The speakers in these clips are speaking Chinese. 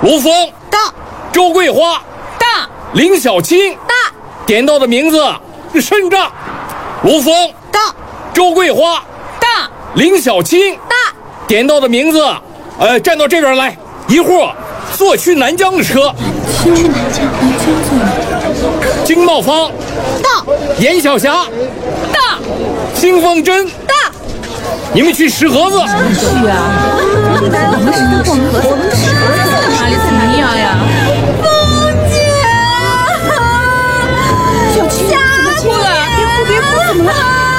卢峰到， 周桂花到， 林小青到， 点到的名字是肾脏。卢峰到， 周桂花到， 林小青到， 点到的名字，站到这边来，一会儿坐去南疆的车。 去南疆坐哪？ 金茂芳到， 严小霞到， 辛凤珍到。 你们去石河子。 去啊！我们是到石河子哪里怎么样呀？凤姐，小青，怎么哭了？别哭，怎么了？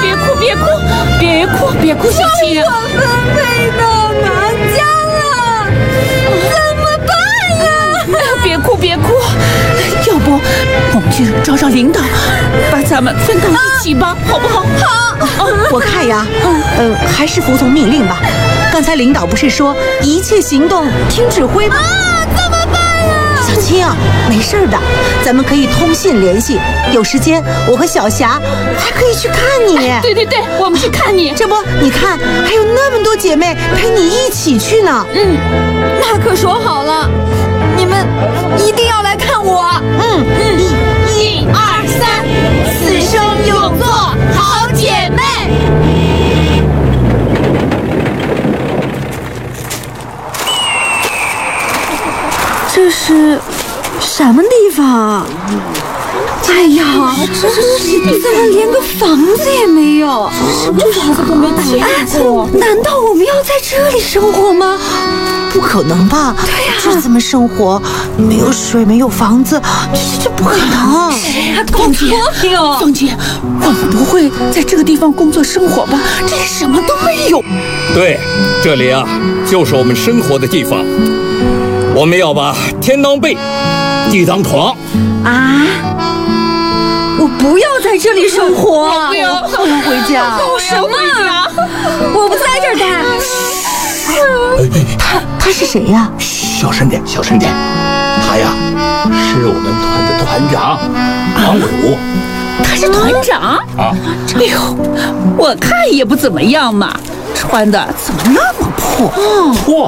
别哭，小青。我们被到南疆了，怎么办呀？别哭，要不我们去找找领导，把咱们分到一起吧，好不好？好。 我看呀，还是服从命令吧。刚才领导不是说一切行动听指挥吗？ 怎么办呀？ 小青啊，没事的，咱们可以通信联系。有时间，我和小霞还可以去看你。 对，我们去看你。 这不，你看还有那么多姐妹陪你一起去呢。 那可说好了，你们一定要来看我。1、2、3，此生永做好姐妹。这是什么地方？哎呀，这怎么连个房子也没有？这房子都没见过。难道我们要在这里生活吗？ 不可能吧？对呀，这怎么生活？没有水，没有房子，这不可能。 凤姐，我们不会在这个地方工作生活吧？这里什么都没有。 对，这里啊，就是我们生活的地方。我们要把天当被，地当床。 啊！我不要在这里生活，我要回家。 搞什么啊？我不在这儿待。 他是谁呀？ 小声点。他呀，是我们团的团长王伟武。 他是团长啊！ 哎呦，我看也不怎么样嘛，穿的怎么那么破？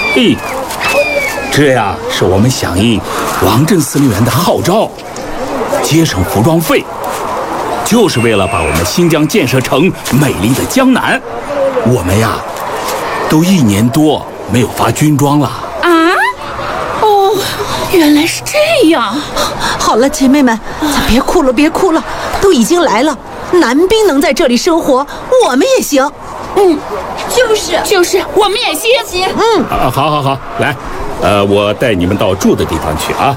这呀是我们响应王震司令员的号召，节省服装费，就是为了把我们新疆建设成美丽的江南。我们呀，都1年多没有发军装了。 哦，原来是这样。 好了，姐妹们，咱别哭了，都已经来了。男兵能在这里生活，我们也行。 就是，我们也行。 好，来，我带你们到住的地方去啊。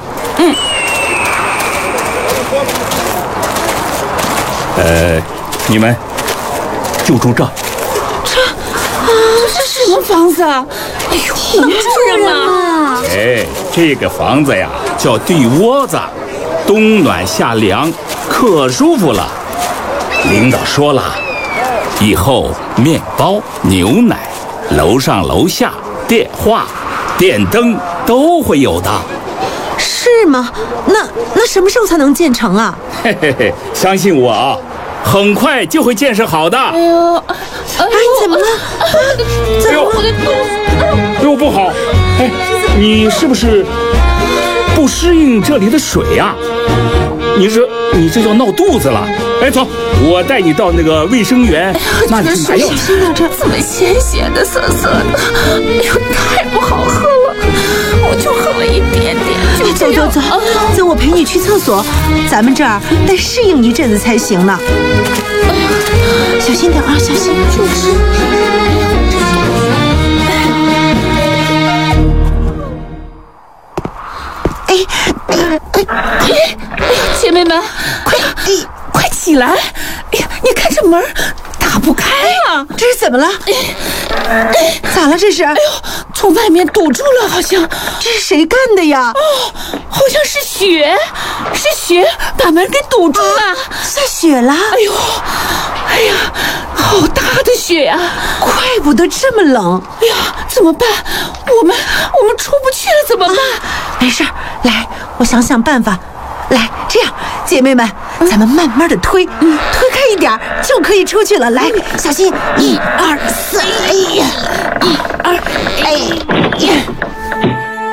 你们就住这。 这什么房子啊？哎呦，能住人吗？ 这个房子呀叫地窝子，冬暖夏凉，可舒服了。领导说了，以后面包、牛奶，楼上楼下电话、电灯都会有的。 是吗？那什么时候才能建成啊？ 相信我啊，很快就会建设好的。 哎，怎么了？ 我的肚子。 哎呦，不好！你是不是不适应这里的水呀？你这要闹肚子了。走，我带你到那个卫生员那里去拿药。 这怎么咸的、涩的？哎呦，太不好喝了！我就喝了一点点。 走，我陪你去厕所。咱们这儿得适应一阵子才行呢。小心点啊，小心！ 姐妹们，快起来！哎呀，你看这门打不开啊！ 这是怎么了？咋了这是？哎呦， 从外面堵住了，好像。 这是谁干的呀？ 好像是雪把门给堵住了。 下雪了？ 哎呀，好大的雪呀！ 怪不得这么冷。 哎呀，怎么办？我们出不去了，怎么办？ 没事，来，我想想办法。来，这样，姐妹们，咱们慢慢的推，推开一点就可以出去了。来，小心，1、2、4，1、2，